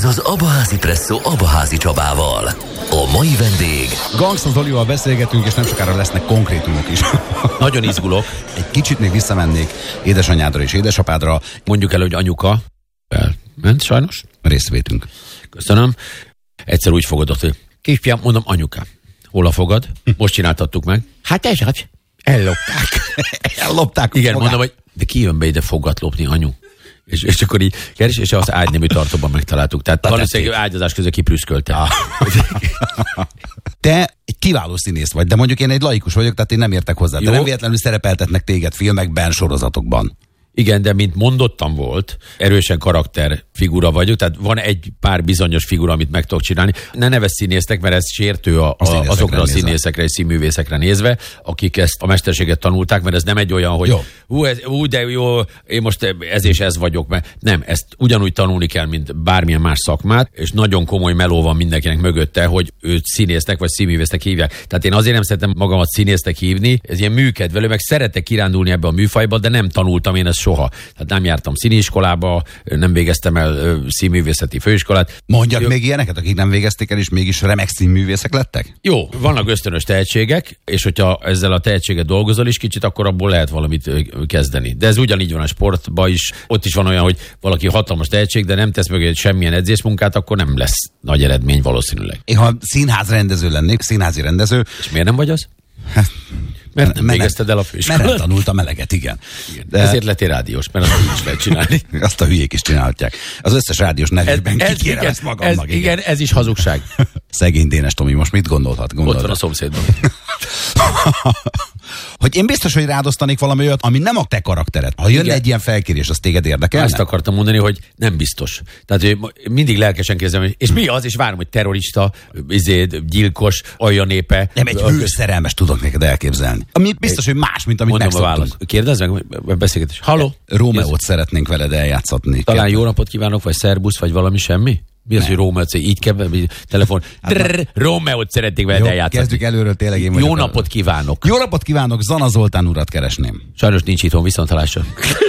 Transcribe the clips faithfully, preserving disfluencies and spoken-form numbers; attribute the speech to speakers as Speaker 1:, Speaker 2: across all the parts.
Speaker 1: az Abaházi Presszó Abaházi Csabával. A mai vendég...
Speaker 2: Gangsta Zolival beszélgetünk, és nem sokára lesznek konkrétumok is.
Speaker 3: Nagyon izgulok.
Speaker 2: Egy kicsit még visszamennék édesanyádra és édesapádra.
Speaker 3: Mondjuk el, hogy anyuka elment sajnos.
Speaker 2: Részvétünk.
Speaker 3: Köszönöm. Egyszer úgy fogadott, hogy kisfiam, mondom, anyukám, hol a fogad? Most csináltattuk meg. Hát ez az. Ellopták.
Speaker 2: Ellopták.
Speaker 3: Igen, fogát. Mondom, hogy de ki jön be ide fogat lopni, anyu? És, és akkor így keres, és az ágynemű tartóban megtaláltuk. Tehát
Speaker 2: Na,
Speaker 3: valószínűleg ágyazás közül kiprüszkölte. Ah.
Speaker 2: Te egy kiváló színész vagy, de mondjuk én egy laikus vagyok, tehát én nem értek hozzá. De nem véletlenül szerepeltetnek téged filmekben, sorozatokban.
Speaker 3: Igen, de mint mondottam volt, erősen karakterfigura vagyok, tehát van egy pár bizonyos figura, amit meg tudok csinálni. Ne nevezz színésznek, mert ez sértő a, a, a azokra a színészekre és színművészekre nézve, akik ezt a mesterséget tanulták, mert ez nem egy olyan, hogy hú, ez, hú, de jó, én most ez és ez vagyok, mert nem, ezt ugyanúgy tanulni kell, mint bármilyen más szakmát, és nagyon komoly meló van mindenkinek mögötte, hogy őt színésznek vagy színművésznek hívják. Tehát én azért nem szeretem magamat színésznek hívni, ez ilyen műkedvelő, meg szeretek kirándulni ebbe a műfajba, de nem tanultam én ezt soha. Tehát nem jártam színiiskolába, nem végeztem el színművészeti főiskolát.
Speaker 2: Mondjak
Speaker 3: Jó.
Speaker 2: még ilyeneket, akik nem végezték el, és mégis remek színművészek lettek?
Speaker 3: Jó, vannak ösztönös tehetségek, és hogyha ezzel a tehetséget dolgozol is kicsit, akkor abból lehet valamit kezdeni. De ez ugyanígy van a sportban is. Ott is van olyan, hogy valaki hatalmas tehetség, de nem tesz mögé semmilyen edzésmunkát, akkor nem lesz nagy eredmény valószínűleg.
Speaker 2: Én ha színház rendező lennék, színházi rendező...
Speaker 3: És miért nem vagy az? Mert nem menet, végezted el a főiskolát.
Speaker 2: Mert tanultam meleget, igen.
Speaker 3: igen. De ezért lettél rádiós, mert azt így is lehet csinálni.
Speaker 2: Azt a hülyék is csinálhatják. Az összes rádiós nevében
Speaker 3: ez,
Speaker 2: kikérem
Speaker 3: ez,
Speaker 2: ezt magamnak.
Speaker 3: Ez, igen, ez is hazugság.
Speaker 2: Szegény Dénes Tomi, most mit gondolhat? Gondolod?
Speaker 3: Ott van a szomszédban.
Speaker 2: Hogy én biztos, hogy rádosztanék valami olyat, ami nem a te karaktered. Ha jönne egy ilyen felkérés, az téged érdekelne?
Speaker 3: Ezt akartam mondani, hogy nem biztos. Tehát hogy mindig lelkesen kérdezem, hogy és mi az, és várom, hogy terrorista, izéd, gyilkos, alja népe.
Speaker 2: Nem, egy hőszerelmes tudok neked elképzelni. Ami biztos, hogy más, mint amit
Speaker 3: mondom
Speaker 2: megszoktunk.
Speaker 3: Kérdezz meg, beszélgetés. Halló?
Speaker 2: Rómeót szeretnénk veled eljátszatni.
Speaker 3: Talán kell. Jó napot kívánok, vagy szerbusz, vagy valami semmi? Mi az, hogy Rómeót, így kell, telefon. Hát Rómeót szeretnék veled eljátszani.
Speaker 2: Kezdjük előről, tényleg én
Speaker 3: Jó napot kívánok.
Speaker 2: Jó napot kívánok, Zana Zoltán urat keresném.
Speaker 3: Sajnos nincs itthon, viszontlátásra.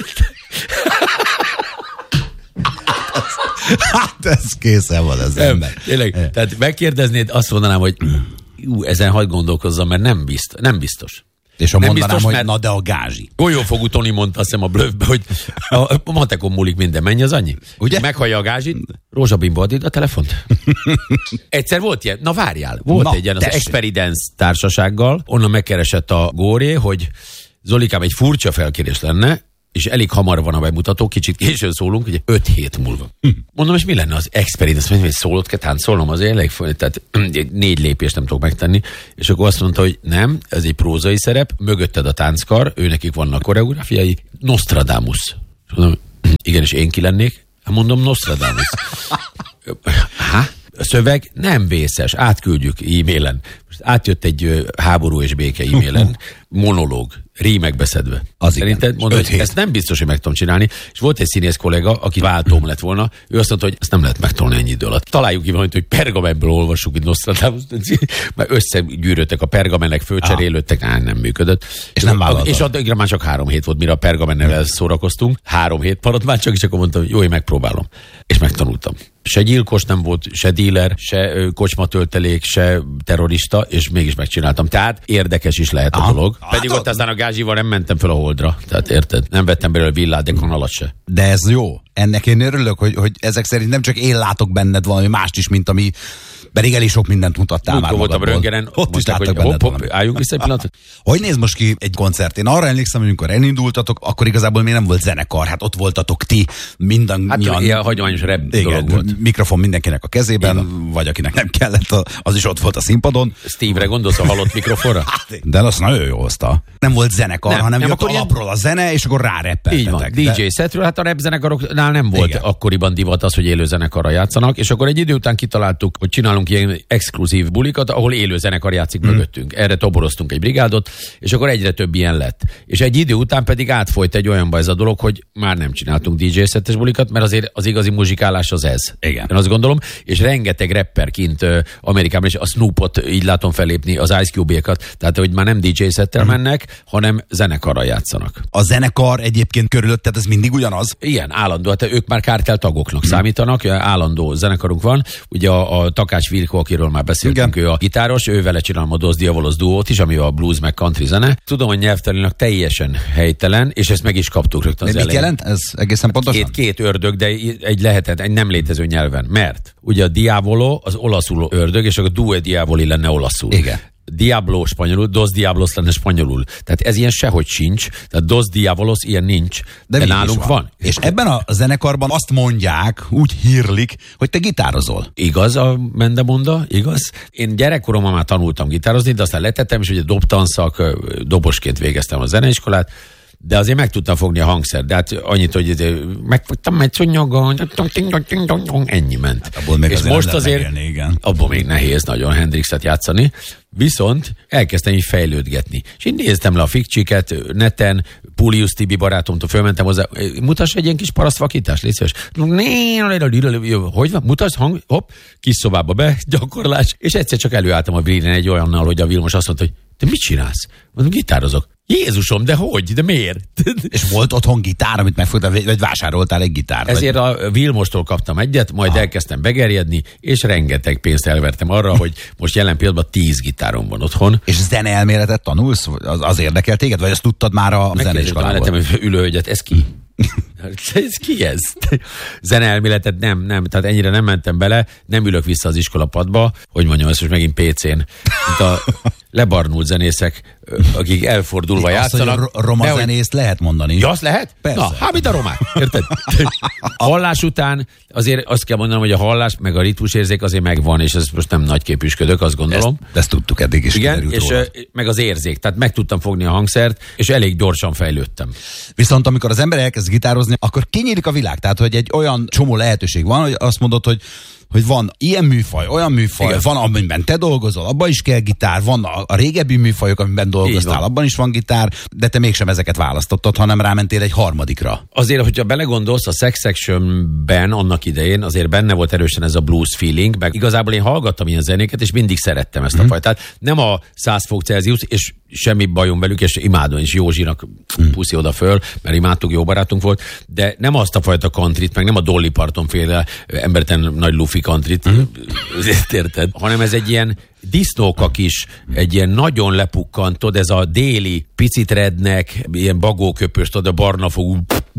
Speaker 2: Hát ez készen van az ember.
Speaker 3: Tényleg, tehát megkérdeznéd, azt mondanám, hogy ú, ezen hagyd gondolkozzam, mert nem biztos. Nem biztos.
Speaker 2: És ha
Speaker 3: nem
Speaker 2: mondanám,
Speaker 3: biztos,
Speaker 2: hogy na de a gázsi.
Speaker 3: Golyófogú Toni mondta, azt hiszem a Blöffbe, hogy a, a matekon múlik minden, menj az annyi.
Speaker 2: Ugye?
Speaker 3: Meghallja a gázsit, Rózsabimbo, add a telefont. Egyszer volt ilyen, na várjál, volt na, egy ilyen az Experience társasággal, onnan megkeresett a Góré, hogy Zolikám, egy furcsa felkérés lenne, és elég hamar van a bemutató, kicsit későn szólunk, ugye öt hét múlva. Hm. Mondom, és mi lenne az Experience? Mondom, hogy szólót kell táncolnom, azért elég, tehát négy lépést nem tudok megtenni. És akkor azt mondta, hogy nem, ez egy prózai szerep, mögötted a tánckar, ő nekik vannak koreográfiai, Nostradamus. Mondom, igen, és én ki lennék? Mondom, Nostradamus. Há? A szöveg nem vészes, átküldjük e-mailen. Most átjött egy háború és béke e-mailen, monológ, rímek beszedve. Az szerinted, mondom, hogy ezt nem biztos, hogy meg tudom csinálni. És volt egy színész kollega, aki váltóm lett volna, ő azt mondta, hogy ezt nem lehet megtanulni ennyi idő alatt. Találjuk ki valamit, hogy pergamenből olvassuk, mint Nostradamus, mert összegyűröttek a pergamenek, fölcserélődtek, á, nem működött.
Speaker 2: És nem vállaltam.
Speaker 3: És addigra már csak három hét volt, mire a pergamennel szórakoztunk. Három hét maradt már csak, és akkor mondtam, hogy jó, én megpróbálom. És megtanultam. Se gyilkos nem volt, se díler, se kocsmatöltelék, se terrorista, és mégis megcsináltam. Tehát érdekes is lehet a dolog. Ah, Pedig ott aztán a gázsival nem mentem fel a Holdra. Tehát érted? Nem vettem belőle villát, de alatt se.
Speaker 2: De ez jó. Ennek én örülök, hogy, hogy ezek szerint nem csak én látok benned valami mást is, mint ami pedig elég sok mindent mutattál
Speaker 3: Úgy
Speaker 2: már
Speaker 3: voltam röntgenen,
Speaker 2: ott is láttak
Speaker 3: hogy
Speaker 2: benned
Speaker 3: hopp, hopp, álljunk vissza egy pillanatot.
Speaker 2: Hogy néz most ki egy koncert? Én arra emlékszem, hogy amikor elindultatok, akkor igazából még nem volt zenekar, hát ott voltatok ti, mindannyian.
Speaker 3: Hát ilyen hagyományos rap
Speaker 2: igen,
Speaker 3: dolog volt.
Speaker 2: Mikrofon mindenkinek a kezében, igen. Vagy akinek nem kellett, az is ott volt a színpadon.
Speaker 3: Steve-re gondolsz, a halott mikrofonra?
Speaker 2: De azt nagyon jó hozta. Nem volt zenekar, nem, hanem nem, jött alapról ilyen... a zene, és akkor ráreppeltetek.
Speaker 3: Így van, dé dzsé de... setről, hát a rap zenekaroknál nem volt igen. akkoriban divat az, hogy élő zenekarra játszanak, és akkor egy idő után kitaláltuk, hogy csinálunk tartottunk ilyen exkluzív bulikat, ahol élő zenekar játszik hmm. mögöttünk. Erre toboroztunk egy brigádot, és akkor egyre több ilyen lett. És egy idő után pedig átfolyt egy olyanba ez a dolog, hogy már nem csináltunk dé dzsé szettes bulikat, mert azért az igazi muzsikálás az ez.
Speaker 2: Igen.
Speaker 3: Én azt gondolom, és rengeteg rapper kint uh, Amerikában, és a Snoopot így látom fellépni, az Ice Cube-ékat, tehát hogy már nem dé dzsé szettel hmm. mennek, hanem zenekarral játszanak.
Speaker 2: A zenekar egyébként körülötted, ez mindig ugyanaz?
Speaker 3: Igen, állandó, hát ők már kártel tagoknak hmm. számítanak, állandó zenekarunk van, ugye a, a Takács Vilko, akiről már beszéltünk, igen. Ő a gitáros, ő vele csinálom a Dos Diavolos duót is, ami a blues meg country zene. Tudom, hogy nyelvtanilag teljesen helytelen, és ezt meg is kaptuk rögtön az elején.
Speaker 2: Mit jelent ez egészen pontosan?
Speaker 3: Két, két ördög, de egy lehetett, egy nem létező nyelven. Mert ugye a Diavolo az olaszul ördög, és akkor Due Diavoli lenne olaszul.
Speaker 2: Igen.
Speaker 3: Diablo spanyolul, Dos Diablos lenne spanyolul. Tehát ez ilyen sehogy sincs, tehát Dos Diavolos ilyen nincs, de, de nálunk van. van.
Speaker 2: És ebben a zenekarban azt mondják, úgy hírlik, hogy te gitározol.
Speaker 3: Igaz a mendemonda, igaz? Én gyerekkoromban már tanultam gitározni, de aztán letettem, és ugye dobtanszak, dobosként végeztem a zeneiskolát, de azért meg tudtam fogni a hangszer, de hát annyit, hogy megfogtam egy szonyogon, ennyi ment. Hát
Speaker 2: abból még
Speaker 3: és
Speaker 2: azért
Speaker 3: most azért,
Speaker 2: megélni, igen.
Speaker 3: abból még nehéz nagyon Hendrixet játszani, viszont elkezdtem így fejlődgetni. És én néztem le a fikcsiket neten, Pulius Tibi barátomtól fölmentem hozzá, mutass egy ilyen kis parasztvakítást, légy szíves. Hogy van? Mutass, hang, hopp, kis szobába be, gyakorlás, és egyszer csak előálltam a Brillen egy olyannal, hogy a Vilmos azt mondta, hogy te mit csinálsz? Mondom, gitározok. Jézusom, de hogy? De miért?
Speaker 2: És volt otthon gitár, amit megfogtál, vagy vásároltál egy gitárt?
Speaker 3: Ezért vagy... a Vilmostól kaptam egyet, majd ah. elkezdtem begerjedni, és rengeteg pénzt elvertem arra, hogy most jelen pillanatban tíz gitárom van otthon.
Speaker 2: És zeneelméletet tanulsz? Az, az érdekel téged? Vagy azt tudtad már a zeneiskolából?
Speaker 3: Megkérdeztem ülőhölgyet, ez ki? Ez ki ez? Zeneelméletet nem, nem, tehát ennyire nem mentem bele, nem ülök vissza az iskolapadba, hogy mondjam, ezt most megint pé cén. Mint a lebarnult zenészek, akik elfordulva játszanak.
Speaker 2: Azt, hogy roma de, zenészt hogy... lehet mondani.
Speaker 3: Ja, azt lehet?
Speaker 2: Persze.
Speaker 3: Na, hát mint a romák, érted? Hallás után azért azt kell mondanom, hogy a hallás meg a ritmusérzék azért megvan, és ez most nem nagy képüsködök, azt gondolom.
Speaker 2: Ezt, ezt tudtuk eddig is.
Speaker 3: Igen, és róla. Meg az érzék, tehát meg tudtam fogni a hangszert, és elég gyorsan fejlődtem.
Speaker 2: Viszont amikor az ember elkezd gitározni, akkor kinyílik a világ. Tehát, hogy egy olyan csomó lehetőség van, hogy azt mondod, hogy hogy van ilyen műfaj, olyan műfaj, igen. Van, amiben te dolgozol, abban is kell gitár, van a, a régebbi műfajok, amiben dolgoztál, abban is van gitár, de te mégsem ezeket választottad, hanem rámentél egy harmadikra. Azért, hogyha belegondolsz, a Sex Section-ben annak idején azért benne volt erősen ez a blues feeling, meg igazából én hallgattam ilyen zenéket, és mindig szerettem ezt a hmm. fajtát. Nem a száz fok Celsius, és semmi bajom velük, és imádom, és Józsinak hmm. puszi oda föl, mert imádtuk, jó barátunk volt, de nem azt a fajta countryt, meg nem a Dolly Parton féle emberten nagy lufi countryt, mm. érted? Hanem ez egy ilyen disznókak is, egy ilyen nagyon lepukkant, tudod, ez a déli picit rednek, ilyen bagóköpős, tudod, a barna fogú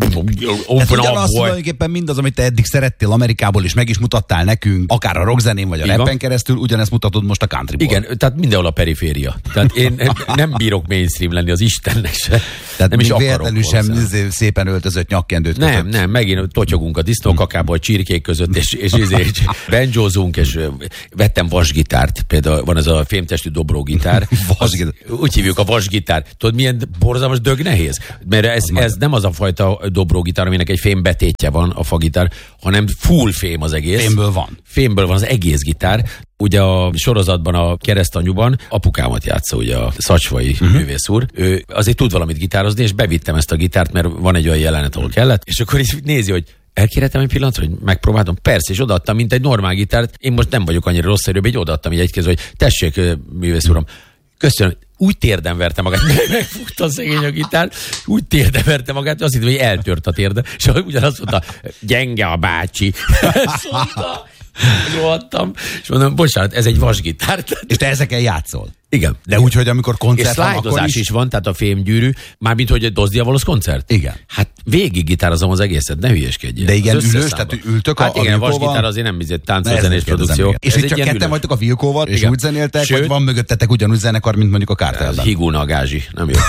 Speaker 2: hát ugyanaz tulajdonképpen mindaz, amit te eddig szerettél Amerikából, és meg is mutattál nekünk, akár a rockzenén, vagy a rappen keresztül, ugyanezt mutatod most a countryból.
Speaker 3: Igen, tehát mindenhol a periféria. Tehát én nem bírok mainstream lenni az Istennek se.
Speaker 2: Tehát nem is véletlenül sem szépen öltözött nyakkendőt
Speaker 3: Nem, kötött. Nem, megint totyogunk a disznókakából, a csirkék között, és, és, és, és benjózunk, és vettem vasgitárt, például van ez a fémtestű dobrógitár. Úgy hívjuk a vasgitár. Tudod, milyen borzalmas dög nehéz? Mert ez, ez nem az a fajta dobrógitár, aminek egy fémbetétje van a fagitár, hanem full fém az egész.
Speaker 2: Fémből van.
Speaker 3: Fémből van az egész gitár. Ugye a sorozatban, a Keresztanyúban apukámat játsza, ugye a Szacsvai uh-huh. művész úr. Ő azért tud valamit gitározni, és bevittem ezt a gitárt, mert van egy olyan jelenet, ahol kellett, és akkor is nézi, hogy elkérhetem egy pillanatra, hogy megpróbáltam. Persze, és odaadtam, mint egy normál gitárt. Én most nem vagyok annyira rossz erőben, így odaadtam így egy kézzel, hogy tessék, művész uram, köszönöm. Úgy térden verte magát, megfogta a szegény a gitárt, úgy térden verte magát, azt hittem, hogy eltört a térde, és ugyanazt mondta, gyenge a bácsi. Ezt mondta. Rohadtam, és mondom, bocsánat, ez egy vasgitár.
Speaker 2: És te ezekkel játszol?
Speaker 3: Igen.
Speaker 2: De úgy, hogy amikor koncert
Speaker 3: van, akkor is... is van, tehát a fémgyűrű, mármint, hogy egy Dos Diavolos koncert?
Speaker 2: Igen.
Speaker 3: Hát végig gitározom az egészet, ne hülyeskedjél.
Speaker 2: De igen, ülős, tehát ültök
Speaker 3: hát
Speaker 2: a, a
Speaker 3: igen,
Speaker 2: Vilkóval?
Speaker 3: Hát igen, vasgitár azért nem bizony táncolzenés produkció.
Speaker 2: És itt csak ketten vagytok a Vilkóval, és úgy zenéltek, vagy van mögöttetek ugyanúgy zenekar, mint mondjuk a Kártelben?
Speaker 3: Higúna a gázsi, nem jó.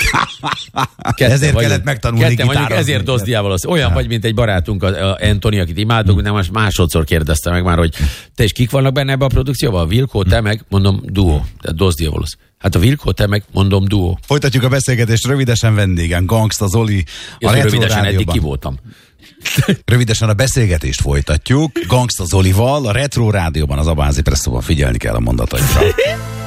Speaker 2: Ezért kellett megtanulni gitározni.
Speaker 3: Ezért Dos Diavolos. Olyan vagy, mint egy barátunk, a Antoni, akit imádok, de most másodszor kérdezte meg már, hogy te is kik vannak benne ebbe a produkcióban? A Vilkó, te meg, mondom, duó, tehát Dos Diavolos. Hát a Vilkó, te meg, mondom, duó.
Speaker 2: Folytatjuk a beszélgetést rövidesen vendégen. Gangsta Zoli, a
Speaker 3: Retro Röviden eddig ki voltam.
Speaker 2: Rövidesen a beszélgetést folytatjuk. Gangsta Zolival, a Retro Rádióban, az Abba Házi Presszóban figyelni kell a mondataikra.